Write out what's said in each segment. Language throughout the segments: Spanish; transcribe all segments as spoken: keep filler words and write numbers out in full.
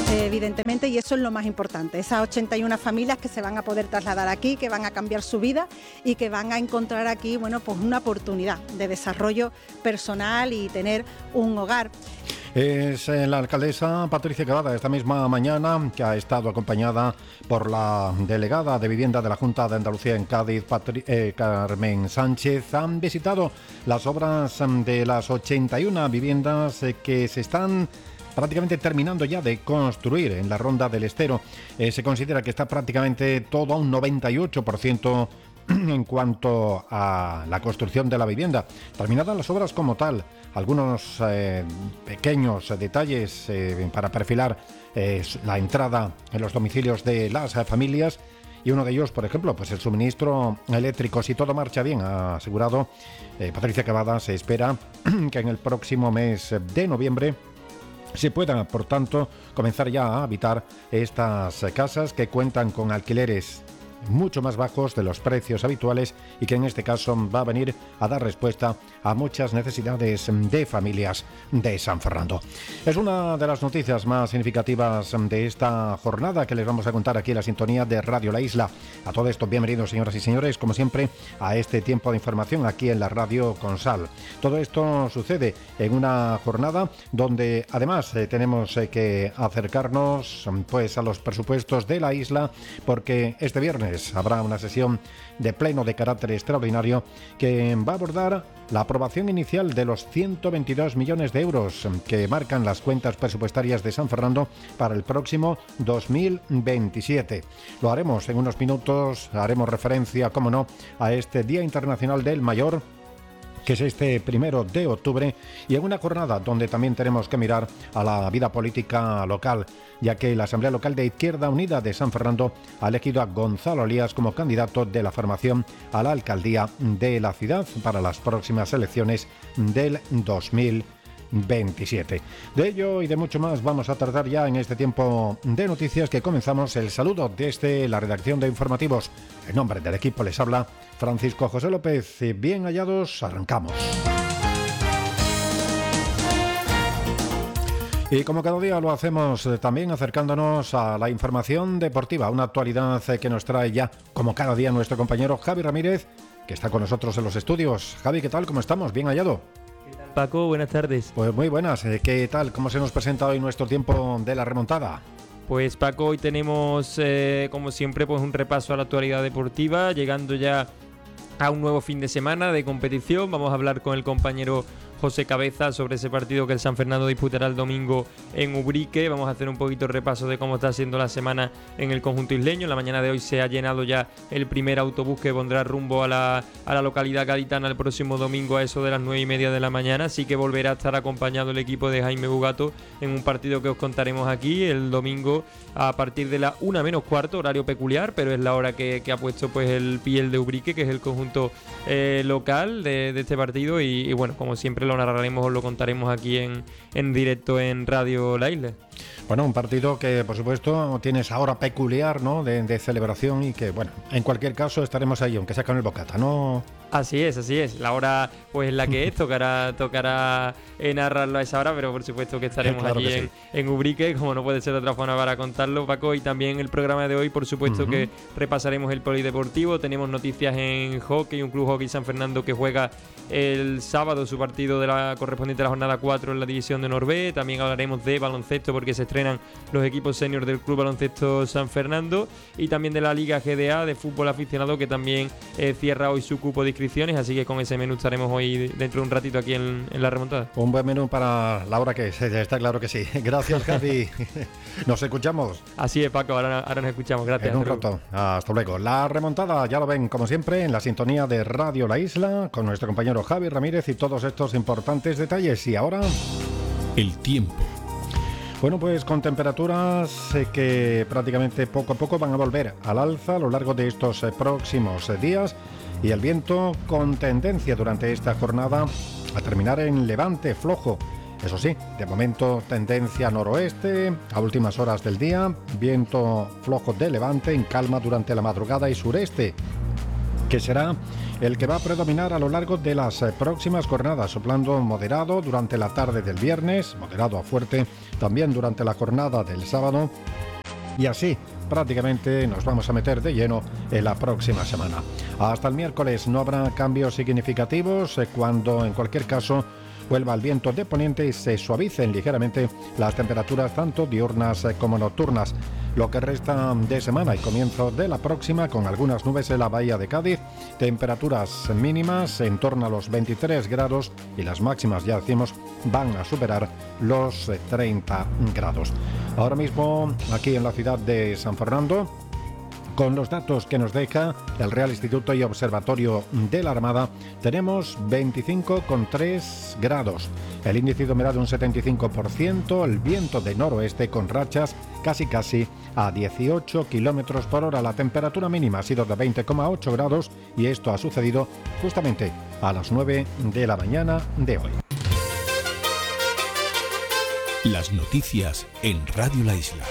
eh, evidentemente, y eso es lo más importante. Esas ochenta y una familias que se van a poder trasladar aquí, que van a cambiar su vida y que van a encontrar aquí, bueno, pues una oportunidad de desarrollo personal y tener un hogar. Es eh, la alcaldesa Patricia Cavada esta misma mañana, que ha estado acompañada por la delegada de Vivienda de la Junta de Andalucía en Cádiz, Patri- eh, Carmen Sánchez. Han visitado las obras de las ochenta y una viviendas eh, que se están prácticamente terminando ya de construir en la Ronda del Estero. Eh, se considera que está prácticamente todo a un noventa y ocho por ciento en cuanto a la construcción de la vivienda. Terminadas las obras como tal, algunos eh, pequeños detalles eh, para perfilar eh, la entrada en los domicilios de las eh, familias, y uno de ellos, por ejemplo, pues el suministro eléctrico. Si todo marcha bien, ha asegurado eh, Patricia Cavada, se espera que en el próximo mes de noviembre se puedan, por tanto, comenzar ya a habitar estas casas que cuentan con alquileres mucho más bajos de los precios habituales y que en este caso va a venir a dar respuesta a muchas necesidades de familias de San Fernando. Es una de las noticias más significativas de esta jornada que les vamos a contar aquí en la sintonía de Radio La Isla. A todo esto, bienvenidos, señoras y señores, como siempre, a este tiempo de información aquí en la Radio Consal. Todo esto sucede en una jornada donde además eh, tenemos eh, que acercarnos pues a los presupuestos de la isla, porque este viernes habrá una sesión de pleno de carácter extraordinario que va a abordar la aprobación inicial de los ciento veintidós millones de euros que marcan las cuentas presupuestarias de San Fernando para el próximo dos mil veintisiete. Lo haremos en unos minutos, haremos referencia, como no, a este Día Internacional del Mayor, que es este primero de octubre, y en una jornada donde también tenemos que mirar a la vida política local, ya que la Asamblea Local de Izquierda Unida de San Fernando ha elegido a Gonzalo Elías como candidato de la formación a la alcaldía de la ciudad para las próximas elecciones del dos mil veintisiete. De ello y de mucho más vamos a tratar ya en este tiempo de noticias que comenzamos. El saludo desde la redacción de informativos. En nombre del equipo les habla Francisco José López. Bien hallados, arrancamos. Y como cada día lo hacemos eh, también acercándonos a la información deportiva, una actualidad eh, que nos trae ya, como cada día, nuestro compañero Javi Ramírez, que está con nosotros en los estudios. Javi, ¿qué tal? ¿Cómo estamos? ¿Bien hallado? Paco, buenas tardes. Pues muy buenas. ¿Qué tal? ¿Cómo se nos presenta hoy nuestro tiempo de la remontada? Pues Paco, hoy tenemos, eh, como siempre, pues un repaso a la actualidad deportiva, llegando ya a un nuevo fin de semana de competición. Vamos a hablar con el compañero José Cabeza sobre ese partido que el San Fernando disputará el domingo en Ubrique. Vamos a hacer un poquito de repaso de cómo está siendo la semana en el conjunto isleño. En la mañana de hoy se ha llenado ya el primer autobús que pondrá rumbo a la, a la localidad gaditana el próximo domingo a eso de las nueve y media de la mañana. Así que volverá a estar acompañado el equipo de Jaime Bugato en un partido que os contaremos aquí el domingo a partir de la una menos cuarto, horario peculiar, pero es la hora que, que ha puesto pues el Piel de Ubrique, que es el conjunto eh, local de, de este partido. Y, y bueno, como siempre lo narraremos, os lo contaremos aquí en, en directo en Radio La Isla. Bueno, un partido que por supuesto tiene esa hora peculiar, ¿no?, de, de celebración, y que bueno, en cualquier caso estaremos ahí, aunque sea con el bocata, ¿no? Así es, así es. La hora pues la que es, tocará, tocará eh, narrarlo a esa hora, pero por supuesto que estaremos claro allí que en, sí. en Ubrique, como no puede ser de otra forma para contarlo, Paco. Y también el programa de hoy, por supuesto, uh-huh. que repasaremos el polideportivo. Tenemos noticias en hockey, un club hockey San Fernando que juega el sábado su partido de la correspondiente a la jornada cuatro en la división de Norvé. También hablaremos de baloncesto porque se estrenan los equipos seniors del Club Baloncesto San Fernando, y también de la Liga G D A de fútbol aficionado, que también eh, cierra hoy su cupo de inscripciones, así que con ese menú estaremos hoy dentro de un ratito aquí en, en la remontada. Un buen menú para la hora que es, está claro que sí. Gracias, Javi. Nos escuchamos. Así es, Paco, ahora, ahora nos escuchamos. Gracias. En un rato. Hasta luego. La remontada, ya lo ven, como siempre, en la sintonía de Radio La Isla, con nuestro compañero Javi Ramírez y todos estos importantes detalles. Y ahora, el tiempo. Bueno, pues con temperaturas eh, que prácticamente poco a poco van a volver al alza a lo largo de estos eh, próximos eh, días, y el viento con tendencia durante esta jornada a terminar en levante flojo. Eso sí, de momento tendencia noroeste a últimas horas del día, viento flojo de levante en calma durante la madrugada y sureste. que será el que va a predominar a lo largo de las próximas jornadas, soplando moderado durante la tarde del viernes, moderado a fuerte también durante la jornada del sábado, y así prácticamente nos vamos a meter de lleno en la próxima semana. Hasta el miércoles no habrá cambios significativos, cuando en cualquier caso vuelva el viento de poniente y se suavicen ligeramente las temperaturas tanto diurnas como nocturnas. Lo que resta de semana y comienzo de la próxima, con algunas nubes en la bahía de Cádiz, temperaturas mínimas en torno a los veintitrés grados y las máximas, ya decimos, van a superar los treinta grados. Ahora mismo aquí en la ciudad de San Fernando, con los datos que nos deja el Real Instituto y Observatorio de la Armada, tenemos veinticinco coma tres grados. El índice de humedad de un setenta y cinco por ciento, el viento de noroeste con rachas casi casi a dieciocho kilómetros por hora. La temperatura mínima ha sido de veinte coma ocho grados y esto ha sucedido justamente a las nueve de la mañana de hoy. Las noticias en Radio La Isla.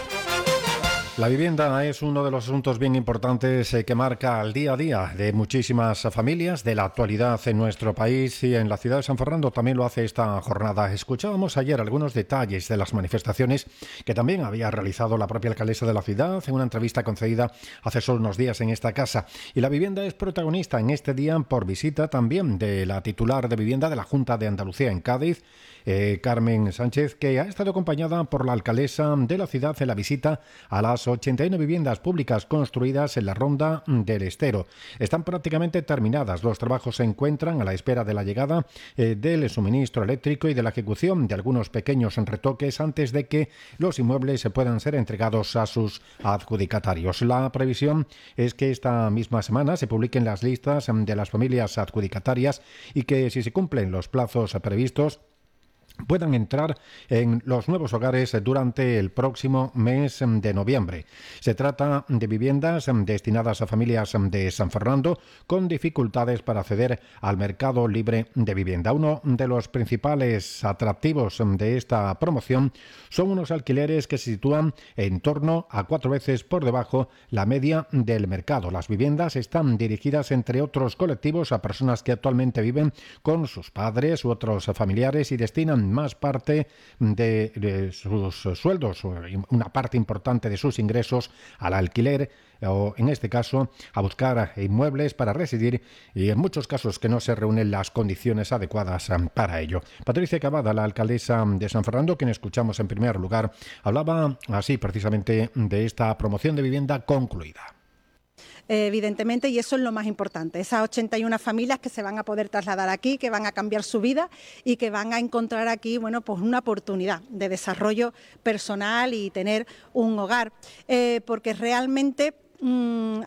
La vivienda es uno de los asuntos bien importantes que marca el día a día de muchísimas familias de la actualidad en nuestro país, y en la ciudad de San Fernando también lo hace esta jornada. Escuchábamos ayer algunos detalles de las manifestaciones que también había realizado la propia alcaldesa de la ciudad en una entrevista concedida hace solo unos días en esta casa. Y la vivienda es protagonista en este día por visita también de la titular de vivienda de la Junta de Andalucía en Cádiz, Eh, Carmen Sánchez, que ha estado acompañada por la alcaldesa de la ciudad en la visita a las ochenta y uno viviendas públicas construidas en la Ronda del Estero. Están prácticamente terminadas. Los trabajos se encuentran a la espera de la llegada eh, del suministro eléctrico y de la ejecución de algunos pequeños retoques antes de que los inmuebles se puedan ser entregados a sus adjudicatarios. La previsión es que esta misma semana se publiquen las listas de las familias adjudicatarias y que, si se cumplen los plazos previstos, puedan entrar en los nuevos hogares durante el próximo mes de noviembre. Se trata de viviendas destinadas a familias de San Fernando con dificultades para acceder al mercado libre de vivienda. Uno de los principales atractivos de esta promoción son unos alquileres que se sitúan en torno a cuatro veces por debajo la media del mercado. Las viviendas están dirigidas, entre otros colectivos, a personas que actualmente viven con sus padres u otros familiares y destinan más parte de, de sus sueldos, una parte importante de sus ingresos, al alquiler, o en este caso a buscar inmuebles para residir, y en muchos casos que no se reúnen las condiciones adecuadas para ello. Patricia Cavada, la alcaldesa de San Fernando, quien escuchamos en primer lugar, hablaba así precisamente de esta promoción de vivienda concluida. Evidentemente, y eso es lo más importante, esas ochenta y una familias que se van a poder trasladar aquí, que van a cambiar su vida y que van a encontrar aquí, bueno, pues una oportunidad de desarrollo personal y tener un hogar, eh, porque realmente Mm,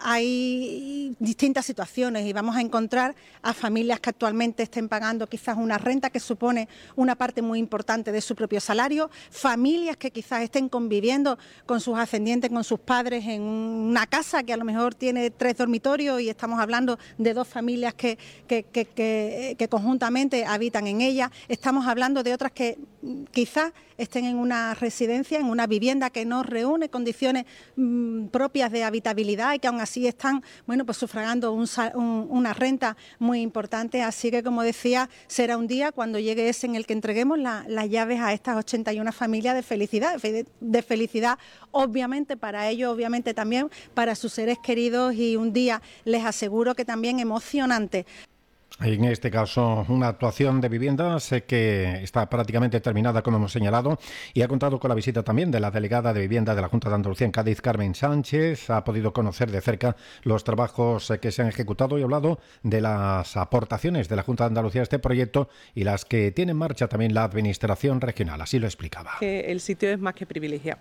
hay distintas situaciones y vamos a encontrar a familias que actualmente estén pagando quizás una renta que supone una parte muy importante de su propio salario, familias que quizás estén conviviendo con sus ascendientes, con sus padres en una casa que a lo mejor tiene tres dormitorios y estamos hablando de dos familias que, que, que, que, que conjuntamente habitan en ella. Estamos hablando de otras que quizás estén en una residencia, en una vivienda que no reúne condiciones mmm, propias de habitabilidad y que aún así están, bueno, pues sufragando un, un, una renta muy importante. Así que, como decía, será un día cuando llegue ese en el que entreguemos la, las llaves a estas ochenta y una familias de felicidad, de, de felicidad obviamente para ellos, obviamente también para sus seres queridos, y un día, les aseguro, que también emocionante. En este caso, una actuación de viviendas que está prácticamente terminada, como hemos señalado, y ha contado con la visita también de la delegada de vivienda de la Junta de Andalucía en Cádiz, Carmen Sánchez. Ha podido conocer de cerca los trabajos que se han ejecutado y ha hablado de las aportaciones de la Junta de Andalucía a este proyecto y las que tiene en marcha también la Administración regional. Así lo explicaba. Que el sitio es más que privilegiado.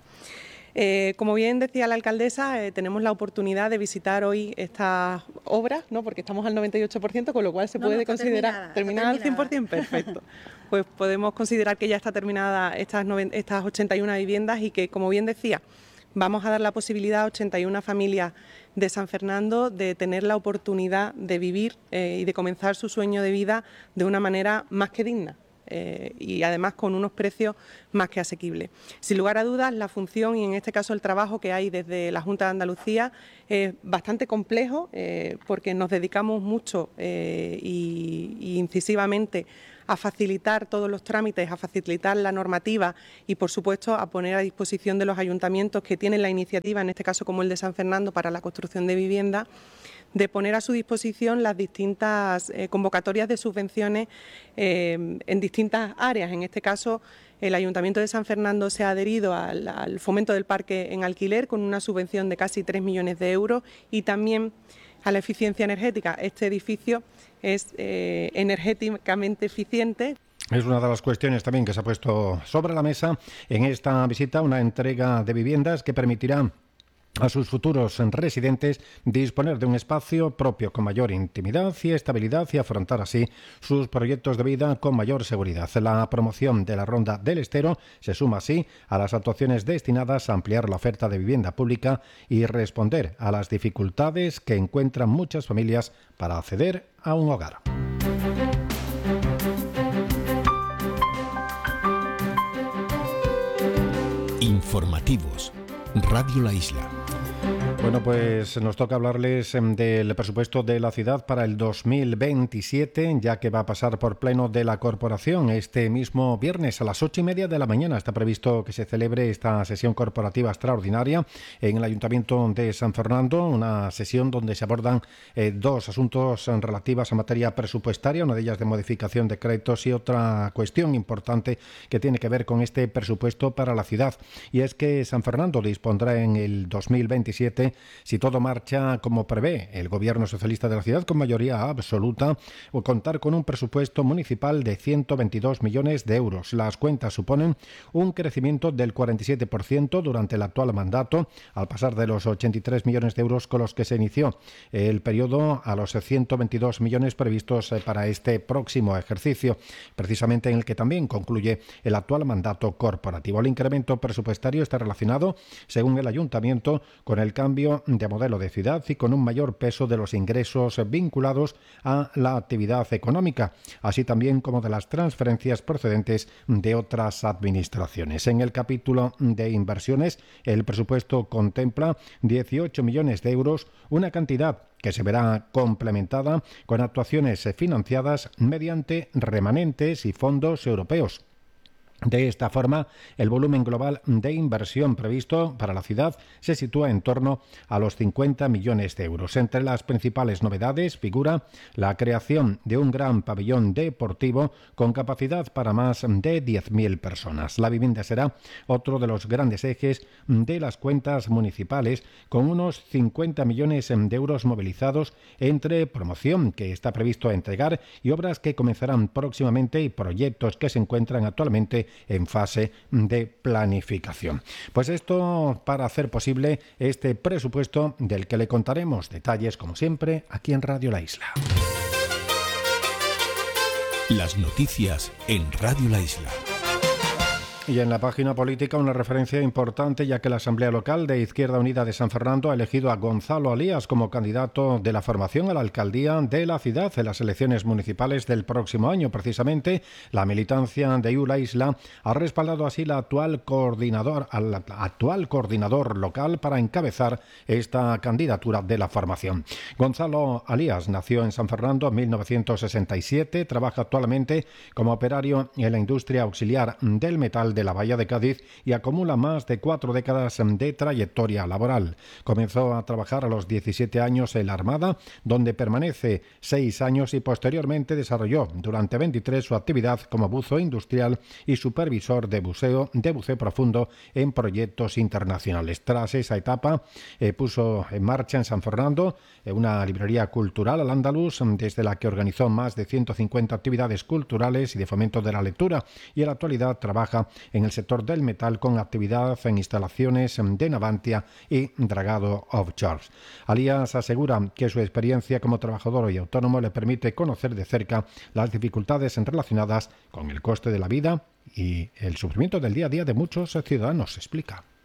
Eh, como bien decía la alcaldesa, eh, tenemos la oportunidad de visitar hoy estas obras, ¿no? Porque estamos al noventa y ocho por ciento, con lo cual se no, puede no considerar terminada, terminada al cien por ciento, perfecto. Pues podemos considerar que ya está terminada estas, estas ochenta y una viviendas y que, como bien decía, vamos a dar la posibilidad a ochenta y una familias de San Fernando de tener la oportunidad de vivir eh, y de comenzar su sueño de vida de una manera más que digna. eh, y además con unos precios más que asequibles. Sin lugar a dudas, la función y en este caso el trabajo que hay desde la Junta de Andalucía es bastante complejo eh, porque nos dedicamos mucho eh, y, y incisivamente a facilitar todos los trámites, a facilitar la normativa y, por supuesto, a poner a disposición de los ayuntamientos que tienen la iniciativa, en este caso como el de San Fernando, para la construcción de vivienda, de poner a su disposición las distintas eh, convocatorias de subvenciones eh, en distintas áreas. En este caso, el Ayuntamiento de San Fernando se ha adherido al, al fomento del parque en alquiler con una subvención de casi tres millones de euros y también a la eficiencia energética. Este edificio es eh, energéticamente eficiente. Es una de las cuestiones también que se ha puesto sobre la mesa en esta visita, una entrega de viviendas que permitirá a sus futuros residentes disponer de un espacio propio con mayor intimidad y estabilidad y afrontar así sus proyectos de vida con mayor seguridad. La promoción de la Ronda del Estero se suma así a las actuaciones destinadas a ampliar la oferta de vivienda pública y responder a las dificultades que encuentran muchas familias para acceder a un hogar. Informativos. Radio La Isla. Bueno, pues nos toca hablarles del presupuesto de la ciudad para el dos mil veintisiete, ya que va a pasar por pleno de la corporación este mismo viernes a las ocho y media de la mañana. Está previsto que se celebre esta sesión corporativa extraordinaria en el Ayuntamiento de San Fernando, una sesión donde se abordan eh, dos asuntos relativos a materia presupuestaria, una de ellas de modificación de créditos y otra cuestión importante que tiene que ver con este presupuesto para la ciudad. Y es que San Fernando dispondrá en el dos mil veintisiete, si todo marcha como prevé el gobierno socialista de la ciudad con mayoría absoluta, o contar con un presupuesto municipal de ciento veintidós millones de euros. Las cuentas suponen un crecimiento del cuarenta y siete por ciento durante el actual mandato, al pasar de los ochenta y tres millones de euros con los que se inició el periodo a los ciento veintidós millones previstos para este próximo ejercicio, precisamente en el que también concluye el actual mandato corporativo. El incremento presupuestario está relacionado, según el ayuntamiento, con el cambio de modelo de ciudad y con un mayor peso de los ingresos vinculados a la actividad económica, así también como de las transferencias procedentes de otras administraciones. En el capítulo de inversiones, el presupuesto contempla dieciocho millones de euros, una cantidad que se verá complementada con actuaciones financiadas mediante remanentes y fondos europeos. De esta forma, el volumen global de inversión previsto para la ciudad se sitúa en torno a los cincuenta millones de euros. Entre las principales novedades figura la creación de un gran pabellón deportivo con capacidad para más de diez mil personas. La vivienda será otro de los grandes ejes de las cuentas municipales, con unos cincuenta millones de euros movilizados entre promoción que está previsto entregar y obras que comenzarán próximamente y proyectos que se encuentran actualmente en fase de planificación. Pues esto para hacer posible este presupuesto del que le contaremos detalles, como siempre, aquí en Radio La Isla. Las noticias en Radio La Isla. Y en la página política una referencia importante, ya que la Asamblea Local de Izquierda Unida de San Fernando ha elegido a Gonzalo Alías como candidato de la formación a la alcaldía de la ciudad en las elecciones municipales del próximo año. Precisamente, la militancia de U La Isla ha respaldado así la actual coordinador, al actual coordinador local para encabezar esta candidatura de la formación. Gonzalo Alías nació en San Fernando en mil novecientos sesenta y siete, trabaja actualmente como operario en la industria auxiliar del metal de la Bahía de Cádiz y acumula más de cuatro décadas de trayectoria laboral. Comenzó a trabajar a los diecisiete años en la Armada, donde permanece seis años y posteriormente desarrolló durante veintitrés su actividad como buzo industrial y supervisor de buceo, de buceo profundo en proyectos internacionales. Tras esa etapa, eh, puso en marcha en San Fernando eh, una librería cultural al andaluz, desde la que organizó más de ciento cincuenta actividades culturales y de fomento de la lectura, y en la actualidad trabaja en el sector del metal con actividad en instalaciones de Navantia y dragado offshore. Alías asegura que su experiencia como trabajador y autónomo le permite conocer de cerca las dificultades relacionadas con el coste de la vida y el sufrimiento del día a día de muchos ciudadanos, explica.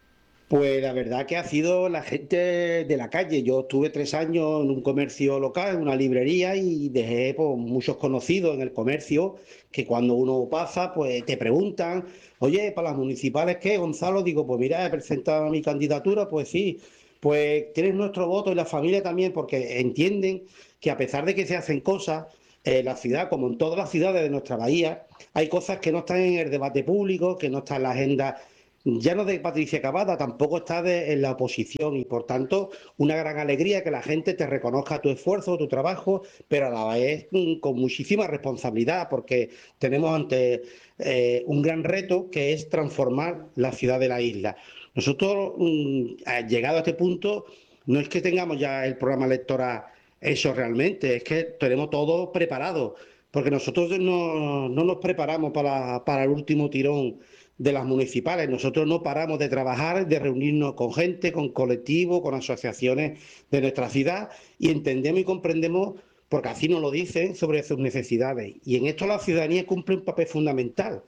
Pues la verdad que ha sido la gente de la calle. Yo estuve tres años en un comercio local, en una librería, y dejé pues, muchos conocidos en el comercio que cuando uno pasa, pues te preguntan, oye, ¿para las municipales qué, Gonzalo? Digo, pues mira, he presentado mi candidatura, pues sí, pues tienes nuestro voto y la familia también, porque entienden que a pesar de que se hacen cosas, en la ciudad, como en todas las ciudades de nuestra bahía, hay cosas que no están en el debate público, que no están en la agenda ya no de Patricia Cavada, tampoco está de, en la oposición, y por tanto una gran alegría que la gente te reconozca tu esfuerzo, tu trabajo, pero a la vez mm, con muchísima responsabilidad, porque tenemos ante eh, un gran reto que es transformar la ciudad de la isla. Nosotros, mm, llegado a este punto, no es que tengamos ya el programa electoral eso realmente, es que tenemos todo preparado, porque nosotros no, no nos preparamos para, para el último tirón de las municipales. Nosotros no paramos de trabajar, de reunirnos con gente, con colectivos, con asociaciones de nuestra ciudad, y entendemos y comprendemos, porque así nos lo dicen, sobre sus necesidades. Y en esto la ciudadanía cumple un papel fundamental.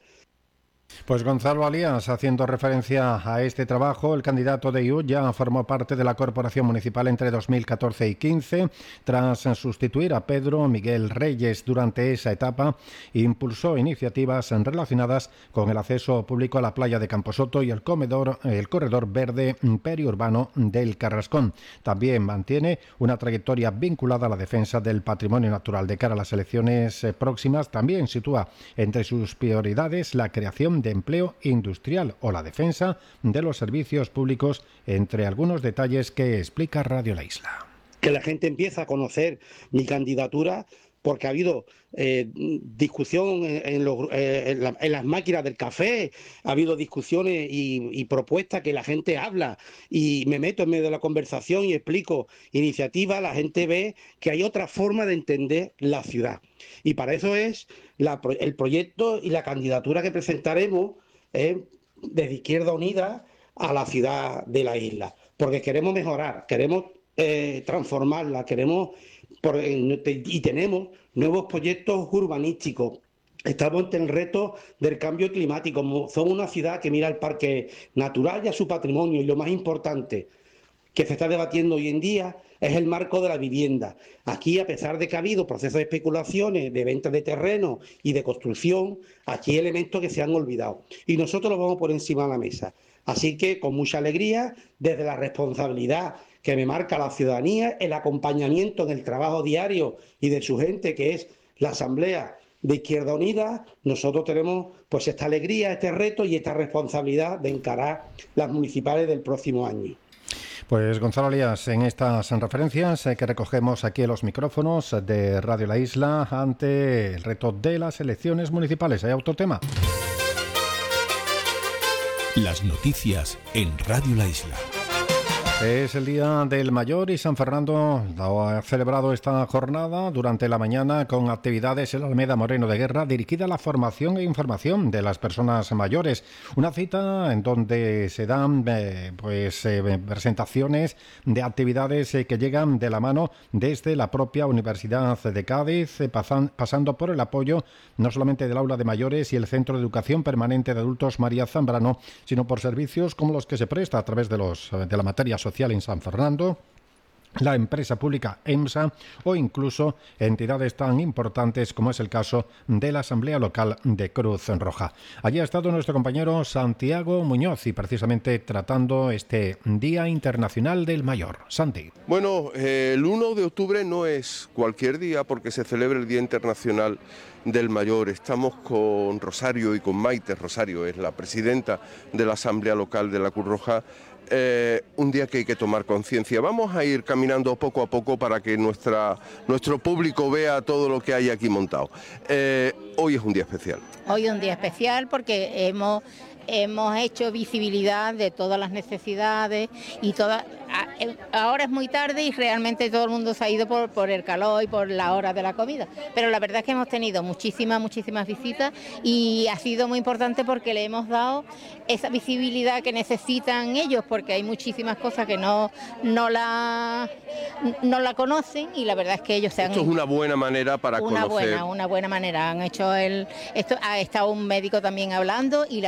Pues Gonzalo Alías, haciendo referencia a este trabajo, el candidato de I U ya formó parte de la corporación municipal entre dos mil catorce y quince. Tras sustituir a Pedro Miguel Reyes durante esa etapa, impulsó iniciativas relacionadas con el acceso público a la playa de Camposoto y el, comedor, el corredor verde periurbano del Carrascón. También mantiene una trayectoria vinculada a la defensa del patrimonio natural. De cara a las elecciones próximas, también sitúa entre sus prioridades la creación de empleo industrial o la defensa de los servicios públicos, entre algunos detalles que explica Radio La Isla. Que la gente empieza a conocer mi candidatura, porque ha habido eh, discusión en, en, los, eh, en, la, en las máquinas del café, ha habido discusiones y, y propuestas que la gente habla, y me meto en medio de la conversación y explico iniciativas. La gente ve que hay otra forma de entender la ciudad, y para eso es la, el proyecto y la candidatura que presentaremos eh, desde Izquierda Unida a la ciudad de la isla, porque queremos mejorar, queremos eh, transformarla, queremos por, y tenemos nuevos proyectos urbanísticos. Estamos ante el reto del cambio climático. Somos una ciudad que mira al parque natural y a su patrimonio, y lo más importante que se está debatiendo hoy en día es el marco de la vivienda. Aquí, a pesar de que ha habido procesos de especulaciones, de venta de terreno y de construcción, aquí hay elementos que se han olvidado, y nosotros los vamos por encima de la mesa. Así que, con mucha alegría, desde la responsabilidad que me marca la ciudadanía, el acompañamiento en el trabajo diario y de su gente, que es la Asamblea de Izquierda Unida, nosotros tenemos pues esta alegría, este reto y esta responsabilidad de encarar las municipales del próximo año. Pues Gonzalo Alías, en estas referencias eh, que recogemos aquí en los micrófonos de Radio La Isla ante el reto de las elecciones municipales. ¿Hay otro tema? Las noticias en Radio La Isla. Es el Día del Mayor y San Fernando ha celebrado esta jornada durante la mañana con actividades en la Alameda Moreno de Guerra dirigida a la formación e información de las personas mayores. Una cita en donde se dan eh, pues eh, presentaciones de actividades eh, que llegan de la mano desde la propia Universidad de Cádiz, eh, pasan, pasando por el apoyo no solamente del Aula de Mayores y el Centro de Educación Permanente de Adultos María Zambrano, sino por servicios como los que se presta a través de, los, de la materia social social en San Fernando, la empresa pública EMSA o incluso entidades tan importantes como es el caso de la Asamblea Local de Cruz Roja. Allí ha estado nuestro compañero Santiago Muñoz y precisamente tratando este Día Internacional del Mayor. Santi. Bueno, eh, el uno de octubre no es cualquier día porque se celebra el Día Internacional del Mayor. Estamos con Rosario y con Maite. Rosario es la presidenta de la Asamblea Local de la Cruz Roja. Eh, un día que hay que tomar conciencia. Vamos a ir caminando poco a poco para que nuestra, nuestro público vea todo lo que hay aquí montado. Eh, hoy es un día especial. Hoy es un día especial porque hemos, hemos hecho visibilidad de todas las necesidades y todas. Ahora es muy tarde y realmente todo el mundo se ha ido por, por el calor y por la hora de la comida, pero la verdad es que hemos tenido muchísimas, muchísimas visitas y ha sido muy importante porque le hemos dado esa visibilidad que necesitan ellos, porque hay muchísimas cosas que no, no, la, no la conocen y la verdad es que ellos se han... Esto es una buena manera para una conocer... Buena, una buena manera. Han hecho el... Esto, ha estado un médico también hablando y la verdad es que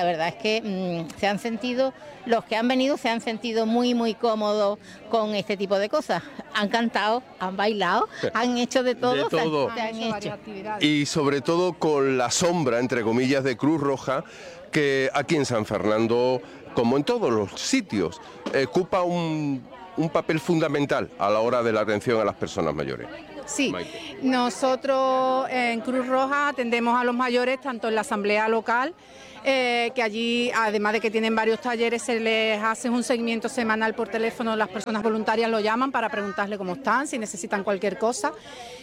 que mmm, se han sentido, los que han venido se han sentido muy, muy cómodos con este tipo de cosas. Han cantado, han bailado, han hecho de todo. De todo. Se han, se han hecho. Y sobre todo con la sombra, entre comillas, de Cruz Roja, que aquí en San Fernando, como en todos los sitios, ocupa un, un papel fundamental a la hora de la atención a las personas mayores. Sí, nosotros en Cruz Roja atendemos a los mayores tanto en la asamblea local, eh, que allí, además de que tienen varios talleres, se les hace un seguimiento semanal por teléfono, las personas voluntarias lo llaman para preguntarle cómo están, si necesitan cualquier cosa.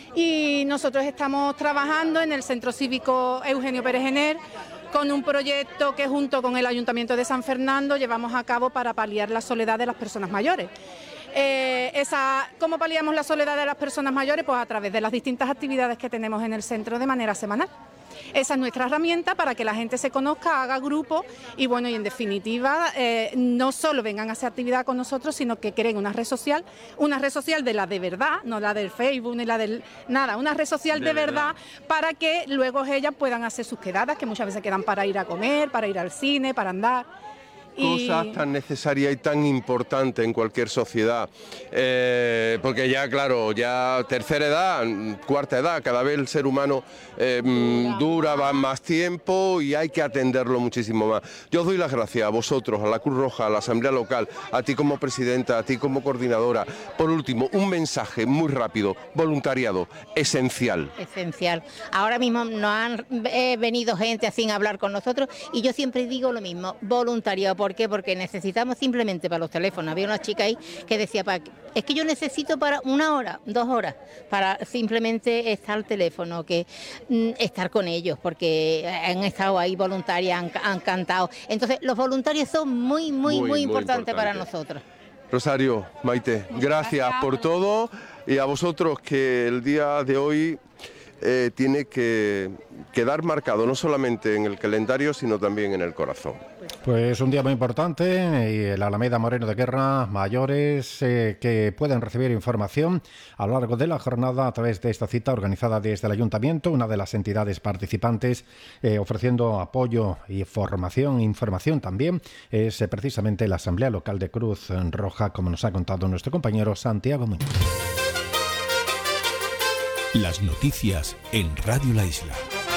Y nosotros estamos trabajando en el Centro Cívico Eugenio Pérez Jenner con un proyecto que junto con el Ayuntamiento de San Fernando llevamos a cabo para paliar la soledad de las personas mayores. Eh, esa, ¿Cómo paliamos la soledad de las personas mayores? Pues a través de las distintas actividades que tenemos en el centro de manera semanal. Esa es nuestra herramienta para que la gente se conozca, haga grupo y bueno, y en definitiva eh, no solo vengan a hacer actividad con nosotros, sino que creen una red social, una red social de la de verdad, no la del Facebook ni la del nada, una red social de, de verdad, verdad para que luego ellas puedan hacer sus quedadas, que muchas veces quedan para ir a comer, para ir al cine, para andar. Cosas tan necesarias y tan importantes en cualquier sociedad, eh, porque ya claro, ya tercera edad, cuarta edad, cada vez el ser humano eh, dura más tiempo y hay que atenderlo muchísimo más. Yo os doy las gracias a vosotros, a la Cruz Roja, a la Asamblea Local, a ti como presidenta, a ti como coordinadora. Por último, un mensaje muy rápido, voluntariado, esencial. Esencial. Ahora mismo nos han eh, venido gente así a hablar con nosotros y yo siempre digo lo mismo, voluntariado. ¿Por qué? Porque necesitamos simplemente para los teléfonos. Había una chica ahí que decía, es que yo necesito para una hora, dos horas, para simplemente estar al teléfono, que mm, estar con ellos, porque han estado ahí voluntarias, han, han cantado. Entonces, los voluntarios son muy, muy, muy, muy importantes importante. para nosotros. Rosario, Maite, gracias, gracias por todo y a vosotros que el día de hoy eh, tiene que quedar marcado no solamente en el calendario, sino también en el corazón. Pues un día muy importante y el Alameda Moreno de Guerra, mayores eh, que pueden recibir información a lo largo de la jornada a través de esta cita organizada desde el Ayuntamiento, una de las entidades participantes eh, ofreciendo apoyo y formación, información también, es eh, precisamente la Asamblea Local de Cruz Roja, como nos ha contado nuestro compañero Santiago Muñoz. Las noticias en Radio La Isla.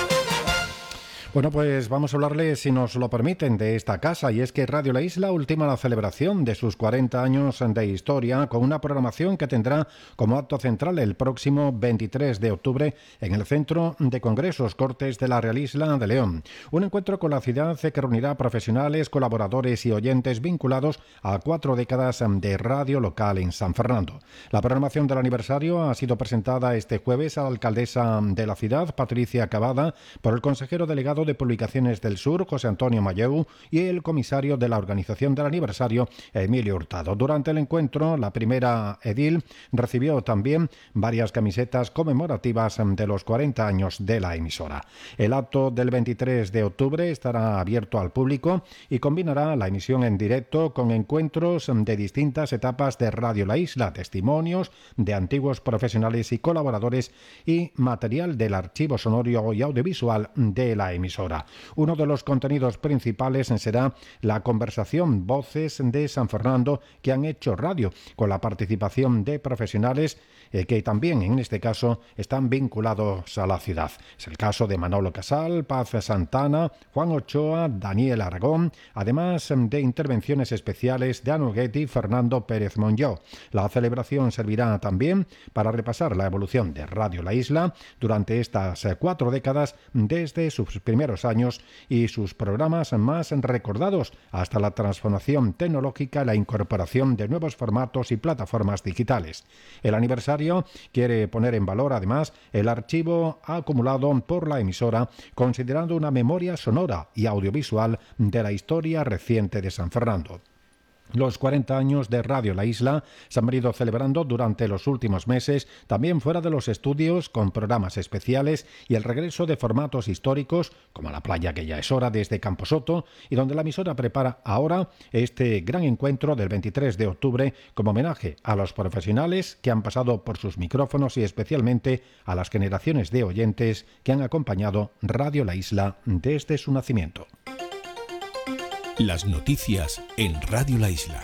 Bueno, pues vamos a hablarles, si nos lo permiten, de esta casa, y es que Radio La Isla ultima la celebración de sus cuarenta años de historia con una programación que tendrá como acto central el próximo veintitrés de octubre en el Centro de Congresos Cortes de la Real Isla de León. Un encuentro con la ciudad que reunirá profesionales, colaboradores y oyentes vinculados a cuatro décadas de radio local en San Fernando. La programación del aniversario ha sido presentada este jueves a la alcaldesa de la ciudad, Patricia Cavada, por el consejero delegado de Publicaciones del Sur, José Antonio Mayeu, y el comisario de la organización del aniversario, Emilio Hurtado. Durante el encuentro, la primera edil recibió también varias camisetas conmemorativas de los cuarenta años de la emisora. El acto del veintitrés de octubre estará abierto al público y combinará la emisión en directo con encuentros de distintas etapas de Radio La Isla, testimonios de antiguos profesionales y colaboradores y material del archivo sonoro y audiovisual de la emisora. Uno de los contenidos principales será la conversación Voces de San Fernando que han hecho radio, con la participación de profesionales eh, que también en este caso están vinculados a la ciudad. Es el caso de Manolo Casal, Paz Santana, Juan Ochoa, Daniel Aragón, además de intervenciones especiales de Anu Guetti y Fernando Pérez Monlló. La celebración servirá también para repasar la evolución de Radio La Isla durante estas cuatro décadas desde sus primeros años y sus programas más recordados hasta la transformación tecnológica y la incorporación de nuevos formatos y plataformas digitales. El aniversario quiere poner en valor además el archivo acumulado por la emisora, considerando una memoria sonora y audiovisual de la historia reciente de San Fernando. Los cuarenta años de Radio La Isla se han venido celebrando durante los últimos meses, también fuera de los estudios, con programas especiales y el regreso de formatos históricos, como La Playa que ya es hora desde Camposoto, y donde la emisora prepara ahora este gran encuentro del veintitrés de octubre como homenaje a los profesionales que han pasado por sus micrófonos y especialmente a las generaciones de oyentes que han acompañado Radio La Isla desde su nacimiento. Las noticias en Radio La Isla.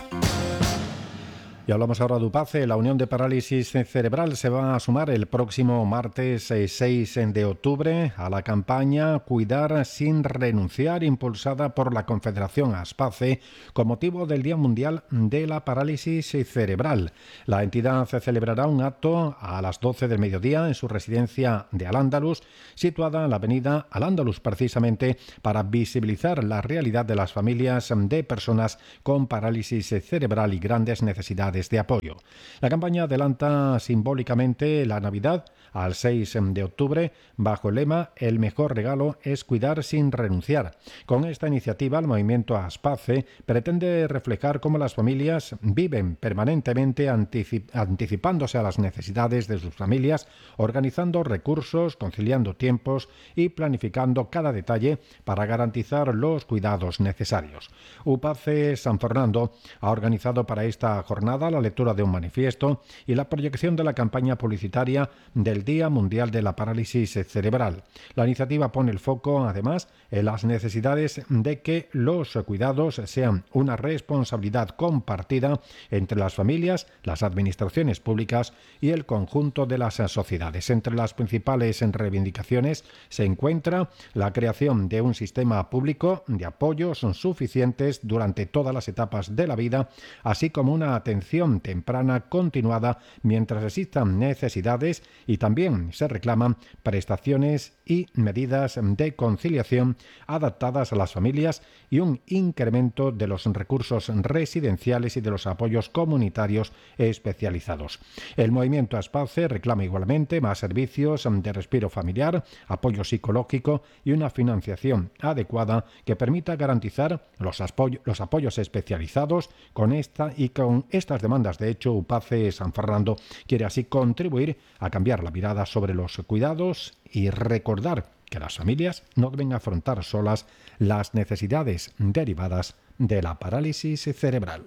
Y hablamos ahora de UPACE. La Unión de Parálisis Cerebral se va a sumar el próximo martes seis de octubre a la campaña Cuidar sin renunciar, impulsada por la Confederación ASPACE con motivo del Día Mundial de la Parálisis Cerebral. La entidad celebrará un acto a las doce del mediodía en su residencia de Al-Ándalus, situada en la avenida Al-Ándalus, precisamente para visibilizar la realidad de las familias de personas con parálisis cerebral y grandes necesidades de apoyo. La campaña adelanta simbólicamente la Navidad al seis de octubre bajo el lema El mejor regalo es cuidar sin renunciar. Con esta iniciativa, el movimiento ASPACE pretende reflejar cómo las familias viven permanentemente anticip- anticipándose a las necesidades de sus familias, organizando recursos, conciliando tiempos y planificando cada detalle para garantizar los cuidados necesarios. UPACE San Fernando ha organizado para esta jornada la lectura de un manifiesto y la proyección de la campaña publicitaria del Día Mundial de la Parálisis Cerebral. La iniciativa pone el foco, además, en las necesidades de que los cuidados sean una responsabilidad compartida entre las familias, las administraciones públicas y el conjunto de las sociedades. Entre las principales reivindicaciones se encuentra la creación de un sistema público de apoyos suficientes durante todas las etapas de la vida, así como una atención temprana continuada mientras existan necesidades, y también se reclaman prestaciones y medidas de conciliación adaptadas a las familias y un incremento de los recursos residenciales y de los apoyos comunitarios especializados. El movimiento ASPACE reclama igualmente más servicios de respiro familiar, apoyo psicológico y una financiación adecuada que permita garantizar los, apoy- los apoyos especializados. Con esta y con estas demandas, de hecho, UPACE San Fernando quiere así contribuir a cambiar la mirada sobre los cuidados y recordar que las familias no deben afrontar solas las necesidades derivadas de la parálisis cerebral.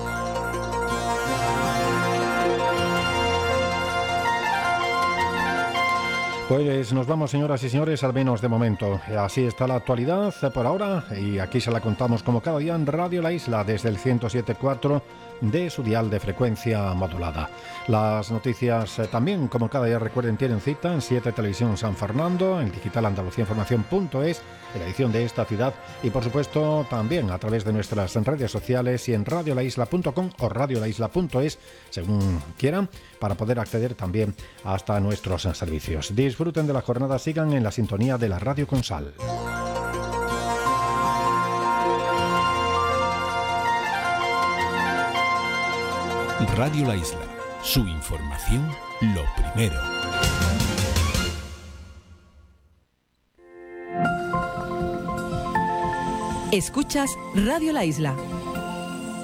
Pues nos vamos, señoras y señores, al menos de momento. Así está la actualidad por ahora y aquí se la contamos como cada día en Radio La Isla desde el ciento siete punto cuatro de su dial de frecuencia modulada. Las noticias eh, también, como cada día, recuerden, tienen cita en siete Televisión San Fernando, en digital andalucía información punto es, en la edición de esta ciudad y, por supuesto, también a través de nuestras redes sociales y en radio la isla punto com o radio la isla punto es, según quieran, para poder acceder también hasta nuestros servicios. Disfruten de la jornada, sigan en la sintonía de la Radio Consal. Radio La Isla, su información lo primero. Escuchas Radio La Isla,